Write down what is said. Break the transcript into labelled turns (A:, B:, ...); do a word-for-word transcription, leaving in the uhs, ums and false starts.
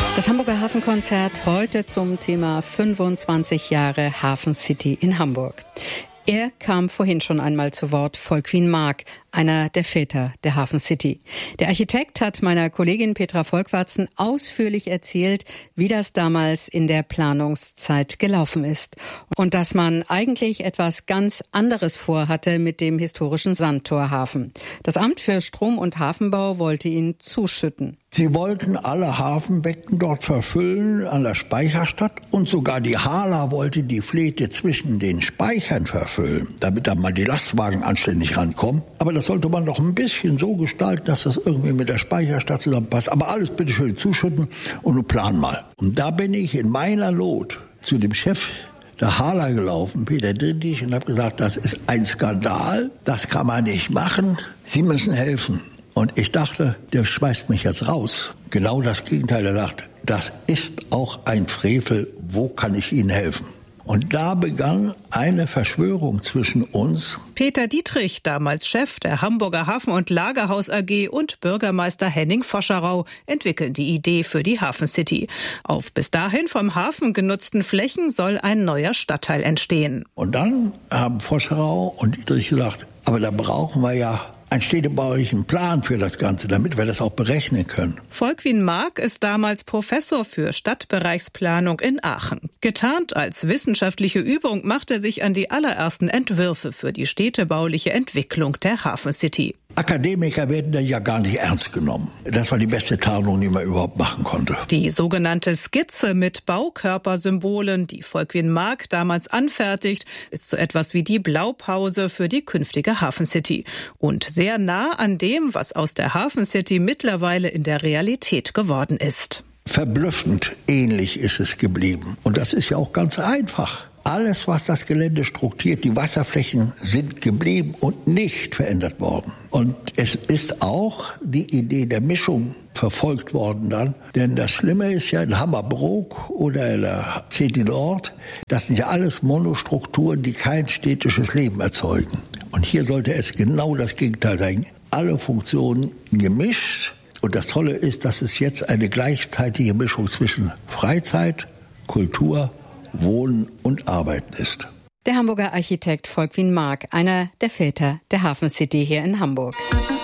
A: Das Hamburger Hafenkonzert heute zum Thema fünfundzwanzig Jahre Hafen City in Hamburg. Er kam vorhin schon einmal zu Wort, Volkwin Mark, einer der Väter der Hafen City. Der Architekt hat meiner Kollegin Petra Volkwartzen ausführlich erzählt, wie das damals in der Planungszeit gelaufen ist. Und dass man eigentlich etwas ganz anderes vorhatte mit dem historischen Sandtorhafen. Das Amt für Strom- und Hafenbau wollte ihn zuschütten.
B: Sie wollten alle Hafenbecken dort verfüllen an der Speicherstadt und sogar die Hala wollte die Fläche zwischen den Speichern verfüllen, damit da mal die Lastwagen anständig rankommen. Aber das sollte man doch ein bisschen so gestalten, dass das irgendwie mit der Speicherstadt zusammenpasst. Aber alles bitte schön zuschütten und nun plan mal. Und da bin ich in meiner Not zu dem Chef der Hala gelaufen, Peter Drintig, und habe gesagt, das ist ein Skandal, das kann man nicht machen, Sie müssen helfen. Und ich dachte, der schmeißt mich jetzt raus. Genau das Gegenteil. Er sagt, das ist auch ein Frevel. Wo kann ich Ihnen helfen? Und da begann eine Verschwörung zwischen uns.
C: Peter Dietrich, damals Chef der Hamburger Hafen- und Lagerhaus A G, und Bürgermeister Henning Foscherau entwickeln die Idee für die Hafen City. Auf bis dahin vom Hafen genutzten Flächen soll ein neuer Stadtteil entstehen.
B: Und dann haben Foscherau und Dietrich gesagt, aber da brauchen wir ja einen städtebaulichen Plan für das Ganze, damit wir das auch berechnen können.
C: Volkwin Mark ist damals Professor für Stadtbereichsplanung in Aachen. Getarnt als wissenschaftliche Übung macht er sich an die allerersten Entwürfe für die städtebauliche Entwicklung der Hafen City.
B: Akademiker werden da ja gar nicht ernst genommen. Das war die beste Tarnung, die man überhaupt machen konnte.
C: Die sogenannte Skizze mit Baukörpersymbolen, die Volkwin Mark damals anfertigt, ist so etwas wie die Blaupause für die künftige Hafen City. Und sehr nah an dem, was aus der Hafen City mittlerweile in der Realität geworden ist.
B: Verblüffend ähnlich ist es geblieben. Und das ist ja auch ganz einfach. Alles, was das Gelände strukturiert, die Wasserflächen sind geblieben und nicht verändert worden. Und es ist auch die Idee der Mischung verfolgt worden dann. Denn das Schlimme ist ja in Hammerbrook oder in der City Nord, das sind ja alles Monostrukturen, die kein städtisches Leben erzeugen. Und hier sollte es genau das Gegenteil sein. Alle Funktionen gemischt. Und das Tolle ist, dass es jetzt eine gleichzeitige Mischung zwischen Freizeit, Kultur, Wohnen und Arbeiten ist.
A: Der Hamburger Architekt Volkwin Mark, einer der Väter der Hafen City hier in Hamburg.